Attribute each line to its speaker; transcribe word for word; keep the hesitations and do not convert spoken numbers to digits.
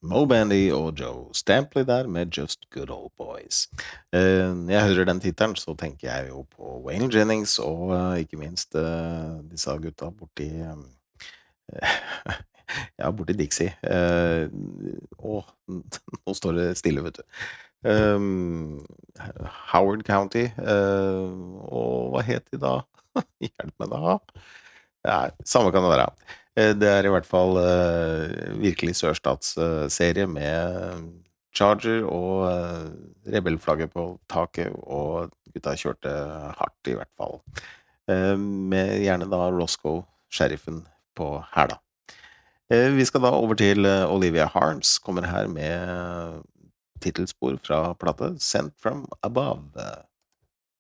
Speaker 1: Mo Bandy og Joe Stampley der med Just Good Old Boys. Eh, Når jeg hører den titelen, så tenker jeg jo på Waylon Jennings og eh, ikke minst eh, disse gutta borti eh, ja, borti Dixie. Eh, Å, nå står det stille, vet du. Um, Howard County. eh, og hva het de da? Hjelp meg da. Ja, samme kan det være. Eh, Det er i hvert fall eh, virkelig sørstatsserie med Charger og eh, rebellflagget på taket, og gutta kjørte hardt i hvert fall. Eh, med gjerne da Roscoe, sheriffen, på hæla. Eh, vi skal da over til eh, Olivia Harms, kommer her med titelspor fra plate Sent From Above.